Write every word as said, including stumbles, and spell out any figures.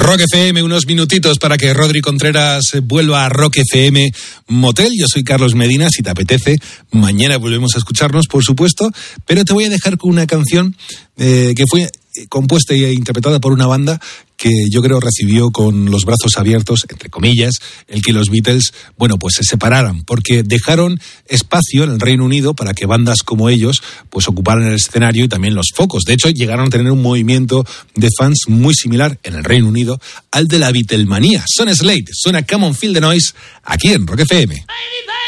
Rock F M, unos minutitos para que Rodri Contreras vuelva a Rock F M Motel. Yo soy Carlos Medina, si te apetece, mañana volvemos a escucharnos, por supuesto, pero te voy a dejar con una canción eh, que fue compuesta e interpretada por una banda que yo creo recibió con los brazos abiertos, entre comillas, el que los Beatles, bueno, pues se separaran, porque dejaron espacio en el Reino Unido para que bandas como ellos, pues ocuparan el escenario y también los focos. De hecho, llegaron a tener un movimiento de fans muy similar en el Reino Unido al de la Beatlemanía. Son Slade, suena Come On Feel the Noise, aquí en Rock F M.